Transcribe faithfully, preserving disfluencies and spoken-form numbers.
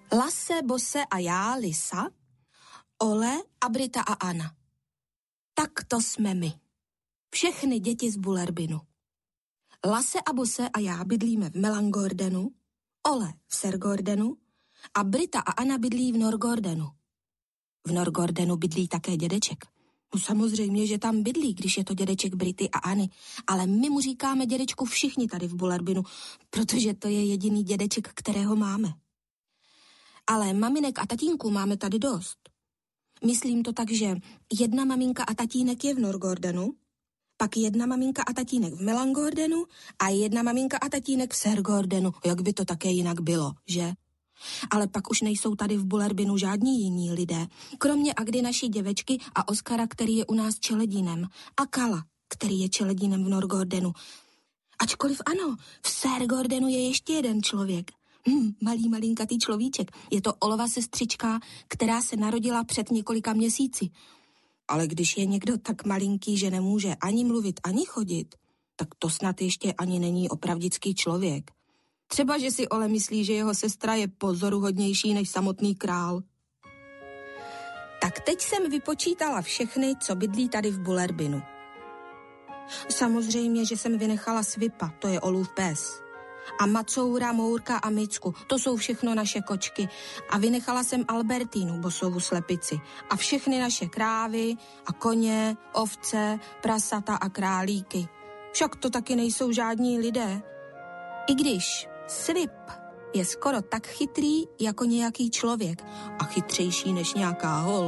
Lasse, Bosse a já, Lisa, Ole a Brita a Anna. Tak to jsme my. Všechny děti z Bullerbinu. Lasse a Bosse a já bydlíme v Melangordenu, Ole v Sergordenu a Brita a Anna bydlí v Norgordenu. V Norgordenu bydlí také dědeček. No samozřejmě, že tam bydlí, když je to dědeček Brity a Anny, ale my mu říkáme dědečku všichni tady v Bullerbinu, protože to je jediný dědeček, kterého máme. Ale maminek a tatínku máme tady dost. Myslím to tak, že jedna maminka a tatínek je v Norgordenu, pak jedna maminka a tatínek v Melangordenu a jedna maminka a tatínek v Sergordenu. Jak by to také jinak bylo, že? Ale pak už nejsou tady v Bullerbinu žádní jiní lidé, kromě Agdy naší děvečky a Oskara, který je u nás čeledínem, a Kala, který je čeledínem v Norgordenu. Ačkoliv ano, v Sergordenu je ještě jeden člověk. Hm, malý malinkatý človíček. Je to Olova sestřička, která se narodila před několika měsíci. Ale když je někdo tak malinký, že nemůže ani mluvit, ani chodit, tak to snad ještě ani není opravdický člověk. Třeba, že si Ole myslí, že jeho sestra je pozoruhodnější než samotný král. Tak teď jsem vypočítala všechny, co bydlí tady v Bullerbinu. Samozřejmě, že jsem vynechala Svipa, to je Olův pes. A Macoura, Mourka a Micku, to jsou všechno naše kočky. A vynechala jsem Albertínu, Bosovu slepici. A všechny naše krávy a koně, ovce, prasata a králíky. Však to taky nejsou žádní lidé. I když Svip je skoro tak chytrý jako nějaký člověk a chytřejší než nějaká hol.